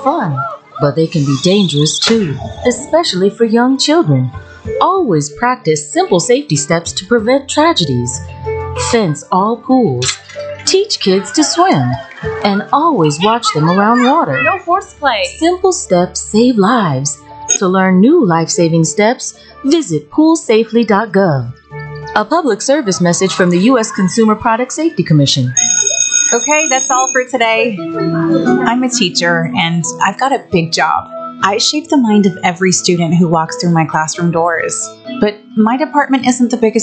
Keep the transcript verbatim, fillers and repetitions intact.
fun, but they can be dangerous too, especially for young children. Always practice simple safety steps to prevent tragedies. Fence all pools. Teach kids to swim. And always watch them around water. No horseplay. Simple steps save lives. To learn new life-saving steps, visit pool safely dot gov. A public service message from the U S Consumer Product Safety Commission. Okay, that's all for today. I'm a teacher, and I've got a big job. I shape the mind of every student who walks through my classroom doors. But my department isn't the biggest